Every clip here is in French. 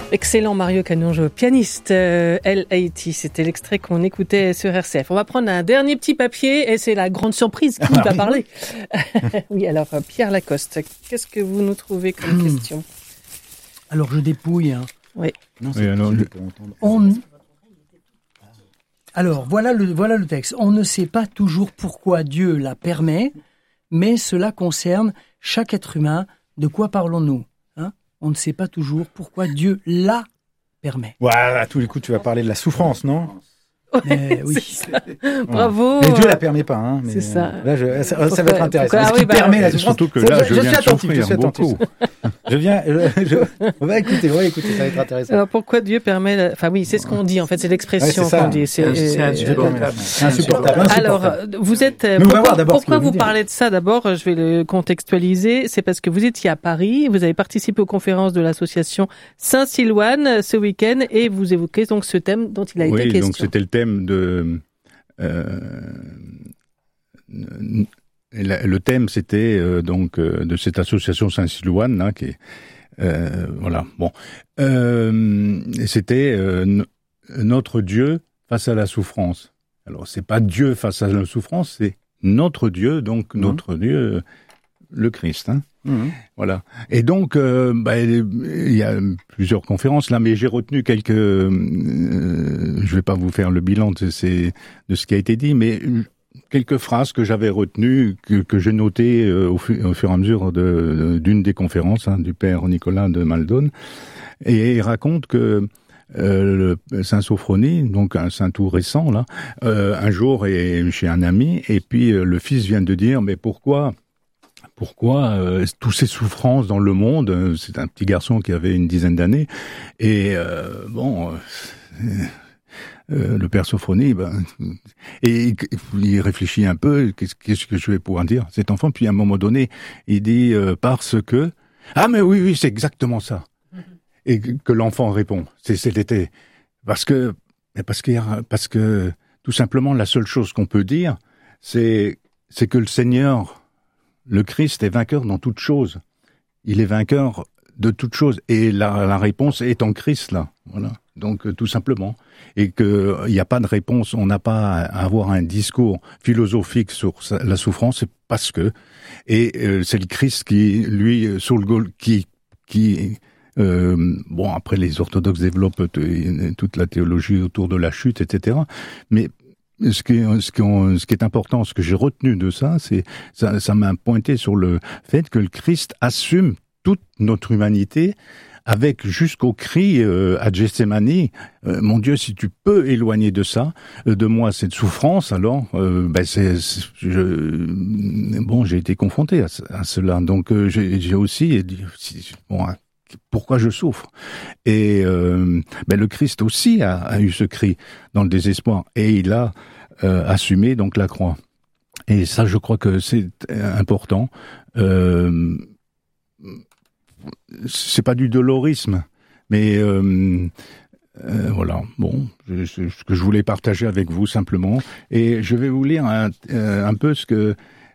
Excellent Mario Canonge, pianiste L.A.T. C'était l'extrait qu'on écoutait sur RCF. On va prendre un dernier petit papier et c'est la grande surprise qui va parler. Oui, alors Pierre Lacoste, qu'est-ce que vous nous trouvez comme question? Alors je dépouille. Hein. Oui. Non, Alors voilà le texte. On ne sait pas toujours pourquoi Dieu la permet, mais cela concerne chaque être humain. De quoi parlons-nous? On ne sait pas toujours pourquoi Dieu la permet. Voilà, à tous les coups, tu vas parler de la souffrance, non? Oui. Bravo. Mais Dieu la permet pas, hein. Mais c'est ça. Là, ça va être intéressant. Est-ce qu'il permet la souffrance? Surtout que là, je suis attentif. On va écouter, ça va être intéressant. Alors pourquoi Dieu permet Enfin oui, c'est ce qu'on dit en fait, c'est l'expression qu'on dit. C'est insupportable. Alors, vous êtes... Pourquoi vous parlez de ça d'abord? Je vais le contextualiser. C'est parce que vous étiez à Paris, vous avez participé aux conférences de l'association Saint-Silouane ce week-end et vous évoquez donc ce thème dont il a été question. Oui, donc c'était le thème de... le thème, c'était donc de cette association Saint-Silouane, là, qui est... voilà, bon. C'était notre Dieu face à la souffrance. Alors, c'est pas Dieu face à la souffrance, c'est notre Dieu, donc notre Dieu, le Christ. Hein. Voilà. Et donc, il y a plusieurs conférences là, mais j'ai retenu quelques... je vais pas vous faire le bilan de ce qui a été dit, mais quelques phrases que j'avais retenues, que j'ai notées au fur et à mesure d'une des conférences du père Nicolas de Maldon. Et il raconte que le Saint Sophronie, donc un saint tout récent là, un jour est chez un ami et puis le fils vient de dire mais pourquoi toutes ces souffrances dans le monde? C'est un petit garçon qui avait une dizaine d'années et le père Sophronie, et il réfléchit un peu, qu'est-ce que je vais pouvoir dire cet enfant? Puis à un moment donné, il dit parce que mais oui, c'est exactement ça. Et que l'enfant répond, c'était parce que tout simplement la seule chose qu'on peut dire, c'est que le Seigneur, le Christ est vainqueur dans toute chose. Il est vainqueur de toute chose et la réponse est en Christ là. Voilà. Donc tout simplement, et que il n'y a pas de réponse, on n'a pas à avoir un discours philosophique sur la souffrance, c'est parce que c'est le Christ qui lui sur le après les orthodoxes développent toute la théologie autour de la chute, etc. Mais ce qui est important, ce que j'ai retenu de ça, c'est ça m'a pointé sur le fait que le Christ assume toute notre humanité. Avec jusqu'au cri à Gethsémanie, mon Dieu, si tu peux éloigner de moi cette souffrance, alors j'ai été confronté à cela. Donc j'ai aussi dit pourquoi je souffre. Et le Christ aussi a eu ce cri dans le désespoir et il a assumé donc la croix. Et ça, je crois que c'est important. C'est pas du dolorisme, mais voilà. Bon, ce que je voulais partager avec vous simplement, et je vais vous lire un peu ce que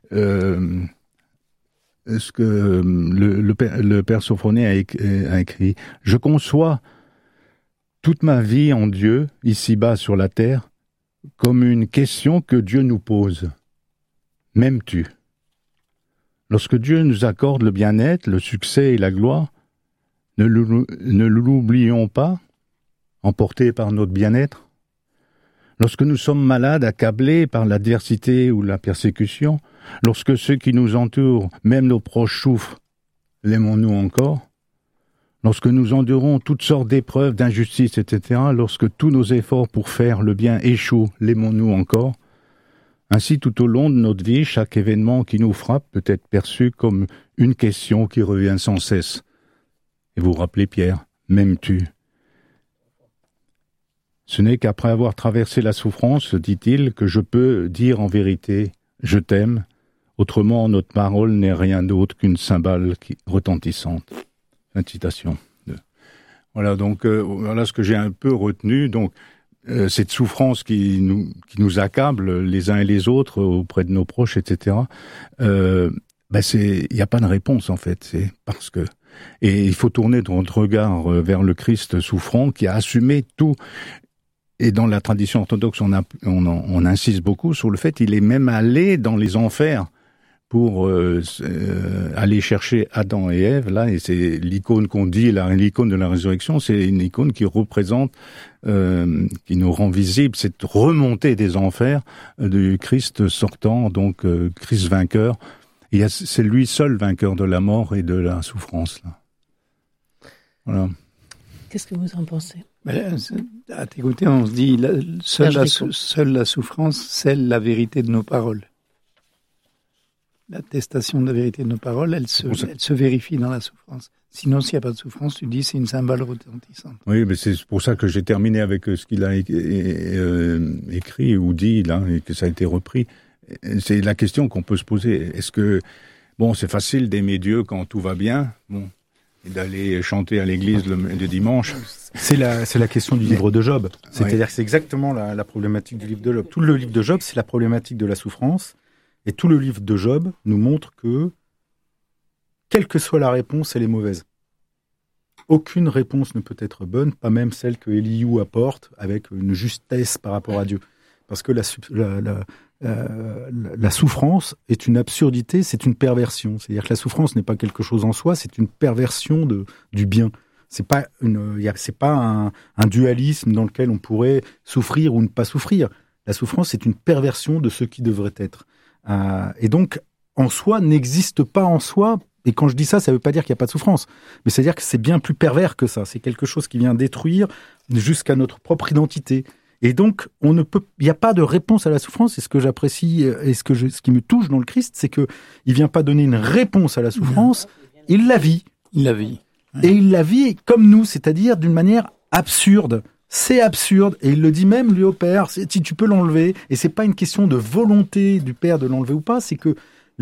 le père Sophronie a écrit. Je conçois toute ma vie en Dieu, ici-bas sur la terre, comme une question que Dieu nous pose. M'aimes-tu ? Lorsque Dieu nous accorde le bien-être, le succès et la gloire, ne l'oublions pas, emportés par notre bien-être. Lorsque nous sommes malades, accablés par l'adversité ou la persécution, lorsque ceux qui nous entourent, même nos proches, souffrent, l'aimons-nous encore? Lorsque nous endurons toutes sortes d'épreuves, d'injustices, etc., lorsque tous nos efforts pour faire le bien échouent, l'aimons-nous encore? Ainsi, tout au long de notre vie, chaque événement qui nous frappe peut être perçu comme une question qui revient sans cesse. Et vous rappelez, Pierre, m'aimes-tu ? Ce n'est qu'après avoir traversé la souffrance, dit-il, que je peux dire en vérité « je t'aime ». Autrement, notre parole n'est rien d'autre qu'une cymbale retentissante. Fin de citation. Voilà, donc voilà ce que j'ai un peu retenu. Donc, cette souffrance qui nous accable les uns et les autres auprès de nos proches, etc. Il y a pas de réponse en fait. C'est parce que Et il faut tourner notre regard vers le Christ souffrant qui a assumé tout. Et dans la tradition orthodoxe, on insiste beaucoup sur le fait qu'il est même allé dans les enfers pour aller chercher Adam et Ève. Là, et c'est l'icône qu'on dit, l'icône de la résurrection, c'est une icône qui représente, qui nous rend visible cette remontée des enfers du Christ sortant, donc Christ vainqueur. C'est lui seul vainqueur de la mort et de la souffrance. Là. Voilà. Qu'est-ce que vous en pensez ? À t'écouter, on se dit, seule la souffrance scelle la vérité de nos paroles. L'attestation de la vérité de nos paroles, elle se vérifie dans la souffrance. Sinon, s'il n'y a pas de souffrance, tu dis c'est une cymbale retentissante. Oui, mais c'est pour ça que j'ai terminé avec ce qu'il a écrit ou dit, là, et que ça a été repris. C'est la question qu'on peut se poser. Est-ce que, c'est facile d'aimer Dieu quand tout va bien, et d'aller chanter à l'église le dimanche. C'est la question du livre de Job. C'est-à-dire que c'est exactement la problématique du livre de Job. Tout le livre de Job, c'est la problématique de la souffrance. Et tout le livre de Job nous montre que, quelle que soit la réponse, elle est mauvaise. Aucune réponse ne peut être bonne, pas même celle que Éliou apporte avec une justesse par rapport à Dieu. Parce que la souffrance est une absurdité, c'est une perversion. C'est-à-dire que la souffrance n'est pas quelque chose en soi, c'est une perversion du bien. C'est pas un dualisme dans lequel on pourrait souffrir ou ne pas souffrir. La souffrance, c'est une perversion de ce qui devrait être. Et donc, en soi, n'existe pas en soi. Et quand je dis ça, ça ne veut pas dire qu'il n'y a pas de souffrance. Mais c'est-à-dire que c'est bien plus pervers que ça. C'est quelque chose qui vient détruire jusqu'à notre propre identité. Et donc, il n'y a pas de réponse à la souffrance. Et ce que j'apprécie et ce qui me touche dans le Christ, c'est que il vient pas donner une réponse à la souffrance. Il la vit. Il la vit. Et il la vit comme nous, c'est-à-dire d'une manière absurde. C'est absurde, et il le dit même lui au Père, si tu peux l'enlever, et c'est pas une question de volonté du Père de l'enlever ou pas, c'est que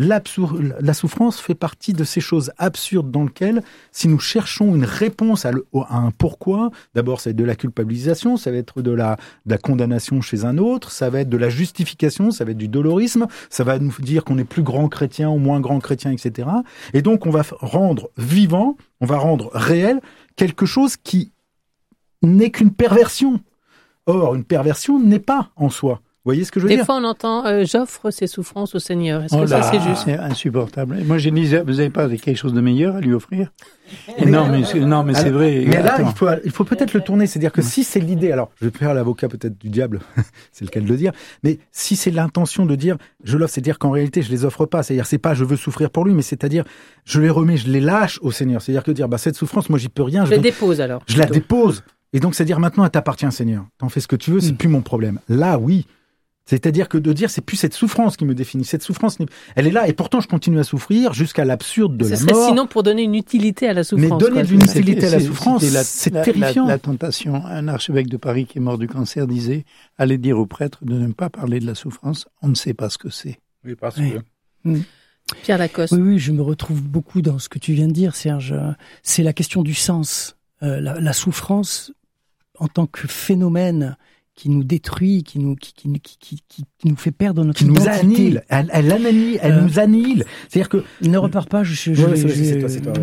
la souffrance fait partie de ces choses absurdes dans lesquelles, si nous cherchons une réponse à un pourquoi, d'abord ça va être de la culpabilisation, ça va être de la condamnation chez un autre, ça va être de la justification, ça va être du dolorisme, ça va nous dire qu'on est plus grand chrétien ou moins grand chrétien, etc. Et donc on va rendre vivant, on va rendre réel quelque chose qui n'est qu'une perversion. Or, une perversion n'est pas en soi. Vous voyez ce que je veux dire ? Des fois, on entend « j'offre ces souffrances au Seigneur ». Est-ce que ça, c'est juste ? C'est insupportable. Moi, je disais, vous n'avez pas quelque chose de meilleur à lui offrir ? Non, mais c'est vrai. Mais là, il faut peut-être le tourner. C'est-à-dire que si c'est l'idée, alors, je vais faire l'avocat peut-être du diable, c'est le cas de le dire, mais si c'est l'intention de dire « je l'offre », c'est-à-dire qu'en réalité, je les offre pas. C'est-à-dire, c'est pas « je veux souffrir pour lui », mais c'est-à-dire « je les remets, je les lâche au Seigneur ». C'est-à-dire que dire « cette souffrance, moi, j'y peux rien ». Je la dépose alors. Je la dépose. Et donc, c'est-à-dire maintenant, elle t'appartient, Seigneur. T'en fais ce que tu veux, c'est plus mon problème. Là, oui. C'est-à-dire que de dire, c'est plus cette souffrance qui me définit. Cette souffrance, elle est là, et pourtant, je continue à souffrir jusqu'à l'absurde de la mort. Ce serait sinon pour donner une utilité à la souffrance. Mais donner une utilité à la souffrance, c'est terrifiant. La tentation, un archevêque de Paris qui est mort du cancer disait, allez dire aux prêtres de ne pas parler de la souffrance, on ne sait pas ce que c'est. Oui, parce que... Pierre Lacoste. Oui, je me retrouve beaucoup dans ce que tu viens de dire, Serge. C'est la question du sens. La souffrance, en tant que phénomène qui nous détruit, qui nous fait perdre notre identité. Qui nous annihile. Elle nous annihile. C'est-à-dire que... Ne repars pas, c'est toi.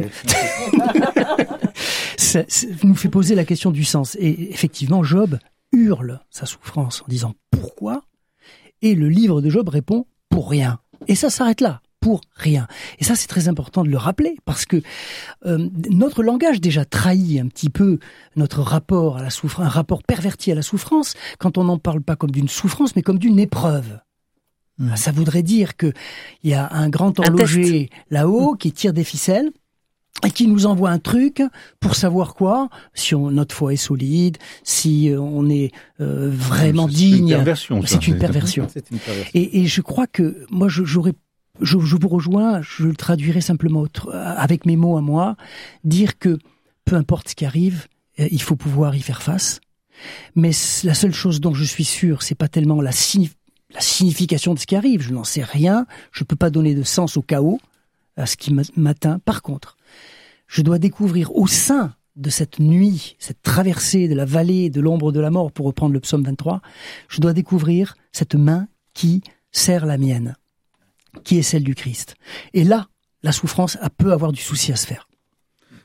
Ça nous fait poser la question du sens. Et effectivement, Job hurle sa souffrance en disant « Pourquoi ?» Et le livre de Job répond « Pour rien ». Et ça s'arrête là. Pour rien. Et ça, c'est très important de le rappeler, parce que notre langage déjà trahit un petit peu notre rapport à la souffrance, un rapport perverti à la souffrance, quand on n'en parle pas comme d'une souffrance, mais comme d'une épreuve. Ça voudrait dire que il y a un grand horloger là-haut qui tire des ficelles et qui nous envoie un truc pour savoir quoi, si notre foi est solide, si on est vraiment digne. C'est une perversion. Et je crois que moi, je vous rejoins, je le traduirai simplement avec mes mots à moi, dire que peu importe ce qui arrive, il faut pouvoir y faire face. Mais la seule chose dont je suis sûr, c'est pas tellement la signification de ce qui arrive, je n'en sais rien, je peux pas donner de sens au chaos, à ce qui m'atteint. Par contre, je dois découvrir au sein de cette nuit, cette traversée de la vallée de l'ombre de la mort, pour reprendre le psaume 23, je dois découvrir cette main qui serre la mienne, qui est celle du Christ. Et là, la souffrance peut avoir du souci à se faire.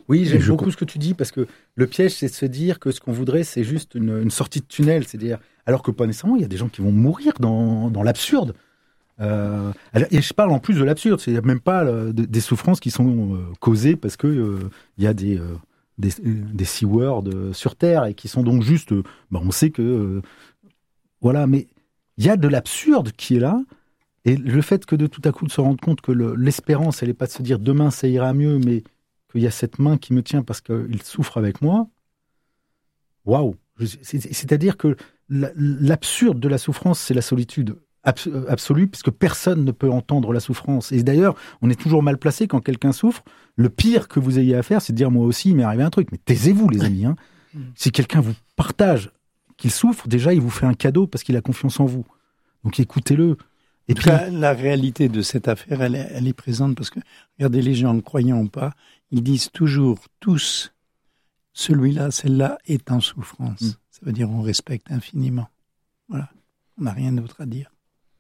Oui, j'aime beaucoup ce que tu dis, parce que le piège, c'est de se dire que ce qu'on voudrait, c'est juste une sortie de tunnel. C'est-à-dire, alors que pas nécessairement, il y a des gens qui vont mourir dans l'absurde. Et je parle en plus de l'absurde, c'est même pas des souffrances qui sont causées parce que il y a des C-words sur Terre et qui sont donc juste, on sait que voilà, mais il y a de l'absurde qui est là, et le fait que de tout à coup de se rendre compte que l'espérance, elle est pas de se dire demain ça ira mieux, mais qu'il y a cette main qui me tient parce qu'il souffre avec moi. Waouh! C'est-à-dire que l'absurde de la souffrance, c'est la solitude absolue, puisque personne ne peut entendre la souffrance. Et d'ailleurs, on est toujours mal placé quand quelqu'un souffre. Le pire que vous ayez à faire, c'est de dire moi aussi, il m'est arrivé un truc. Mais taisez-vous, les amis. Hein. Si quelqu'un vous partage qu'il souffre, déjà, il vous fait un cadeau parce qu'il a confiance en vous. Donc écoutez-le. Et puis la réalité de cette affaire, elle est présente parce que, regardez, les gens, croyants ou pas, ils disent toujours, tous, celui-là, celle-là est en souffrance. Ça veut dire on respecte infiniment. Voilà. On n'a rien d'autre à dire.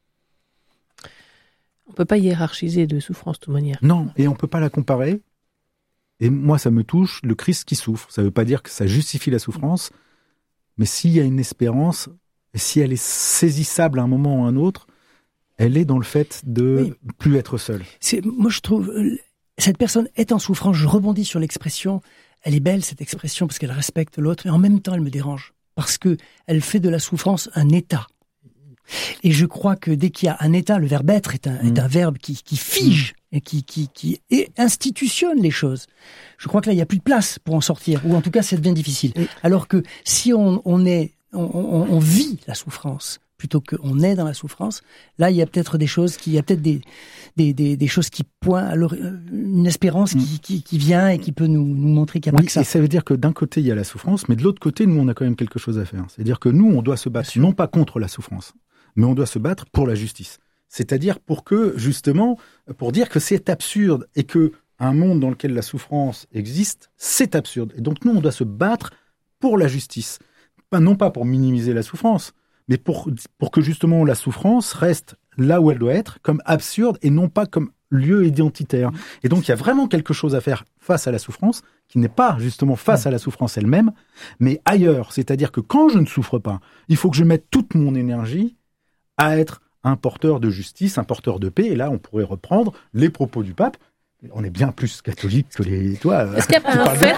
On peut pas hiérarchiser de souffrance de toute manière. Non, et on peut pas la comparer. Et moi, ça me touche, le Christ qui souffre. Ça veut pas dire que ça justifie la souffrance, mais s'il y a une espérance, et si elle est saisissable à un moment ou à un autre, elle est dans le fait de plus être seule. Moi, je trouve, cette personne est en souffrance. Je rebondis sur l'expression. Elle est belle, cette expression, parce qu'elle respecte l'autre, mais en même temps, elle me dérange. Parce que elle fait de la souffrance un état. Et je crois que dès qu'il y a un état, le verbe être est un verbe qui fige et qui institutionne les choses. Je crois que là, il n'y a plus de place pour en sortir, ou en tout cas, ça devient difficile. Alors que si on vit la souffrance plutôt qu'on est dans la souffrance, là, il y a peut-être des choses il y a peut-être des choses qui pointent à une espérance qui vient et qui peut nous montrer qu'il n'y a pas que ça. Et ça veut dire que d'un côté, il y a la souffrance, mais de l'autre côté, nous, on a quand même quelque chose à faire. C'est-à-dire que nous, on doit se battre, non pas contre la souffrance, mais on doit se battre pour la justice. C'est-à-dire pour dire que c'est absurde et que un monde dans lequel la souffrance existe, c'est absurde. Et donc nous, on doit se battre pour la justice. Non pas pour minimiser la souffrance, mais pour que justement la souffrance reste là où elle doit être, comme absurde et non pas comme lieu identitaire. Et donc il y a vraiment quelque chose à faire face à la souffrance, qui n'est pas justement face à la souffrance elle-même, mais ailleurs. C'est-à-dire que quand je ne souffre pas, il faut que je mette toute mon énergie à être un porteur de justice, un porteur de paix. Et là, on pourrait reprendre les propos du pape. On est bien plus catholique que les... Toi, est-ce qu'il n'y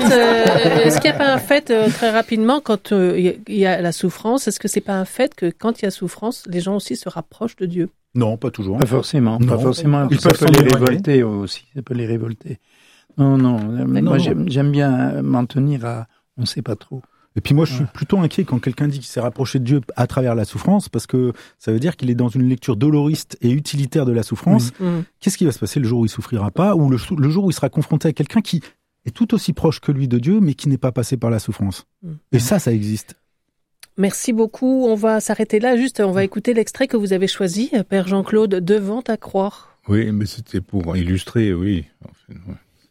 a pas un fait, très rapidement, quand il y a la souffrance, est-ce que c'est pas un fait que quand il y a souffrance, les gens aussi se rapprochent de Dieu? Non, pas toujours. Pas forcément. Non. Pas forcément. Ça peut les révolter aussi. Ça peut les révolter. Non. Moi, j'aime bien m'en tenir à... On ne sait pas trop. Et puis moi, je suis plutôt inquiet quand quelqu'un dit qu'il s'est rapproché de Dieu à travers la souffrance, parce que ça veut dire qu'il est dans une lecture doloriste et utilitaire de la souffrance. Qu'est-ce qui va se passer le jour où il souffrira pas, ou le jour où il sera confronté à quelqu'un qui est tout aussi proche que lui de Dieu, mais qui n'est pas passé par la souffrance. Et ça existe. Merci beaucoup. On va s'arrêter là. Juste, on va écouter l'extrait que vous avez choisi, Père Jean-Claude, Devant ta croix. Oui, mais c'était pour illustrer, oui.